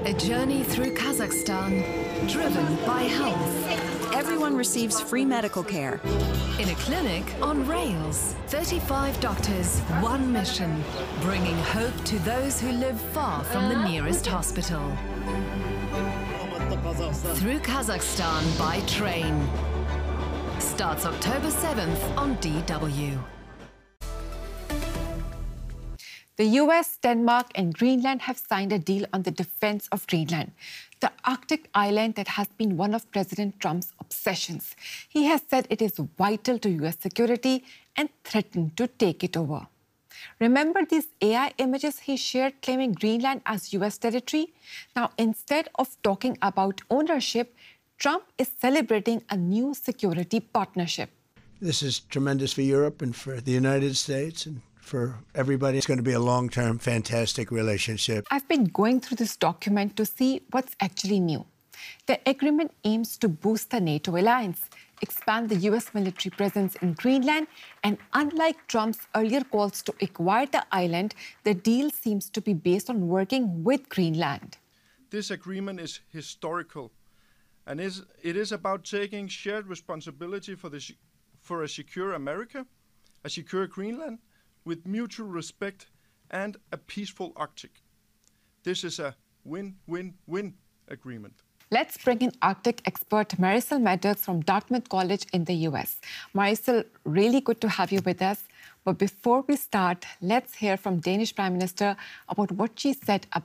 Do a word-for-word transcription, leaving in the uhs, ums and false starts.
A journey through Kazakhstan, driven by health. Everyone receives free medical care. In a clinic on rails. thirty-five doctors, one mission. Bringing hope to those who live far from the nearest hospital. Through Kazakhstan by train. Starts October seventh on D W. The U S, Denmark and Greenland have signed a deal on the defense of Greenland, the Arctic island that has been one of President Trump's obsessions. He has said it is vital to U S security and threatened to take it over. Remember these A I images he shared claiming Greenland as U S territory? Now, instead of talking about ownership, Trump is celebrating a new security partnership. This is tremendous for Europe and for the United States and for everybody. It's going to be a long-term, fantastic relationship. I've been going through this document to see what's actually new. The agreement aims to boost the NATO alliance, expand the U S military presence in Greenland, and unlike Trump's earlier calls to acquire the island, the deal seems to be based on working with Greenland. This agreement is historical, and is, it is about taking shared responsibility for, the, for a secure America, a secure Greenland, with mutual respect and a peaceful Arctic. This is a win-win-win agreement. Let's bring in Arctic expert Marisol Maddox from Dartmouth College in the U S. Marisol, really good to have you with us. But before we start, let's hear from Danish Prime Minister about what she said about